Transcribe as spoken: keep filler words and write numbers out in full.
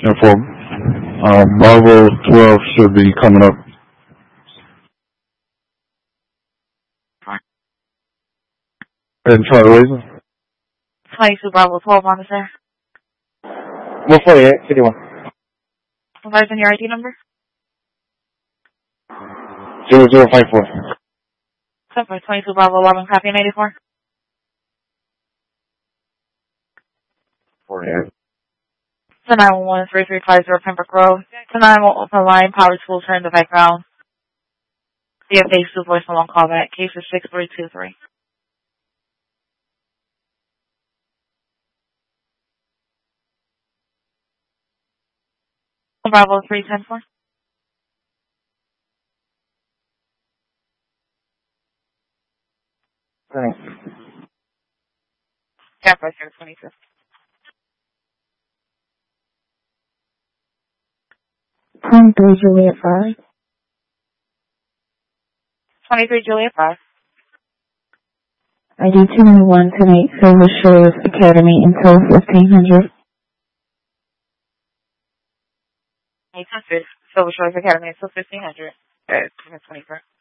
And for um, Bravo twelve should be coming up. And Charlie Reason. twenty-two Bravo twelve, officer. one forty-eight, fifty-one. Providing your I D number? zero zero five four. Seven twenty-two Bravo eleven, copy ninety-four. forty-eight. To nine one one three three five zero Pembroke Road. To nine one one open line, power tools turn in the background. C F A two voice along callback. Case is six three two three. Bravo three ten four. Thanks. Capra here, twenty-two. twenty-three Juliet five. twenty-three Juliet five. I D two nine one ten eight Silver Shores Academy until fifteen hundred. eight hundred Silver Shores Academy until fifteen hundred. Uh, twenty-four.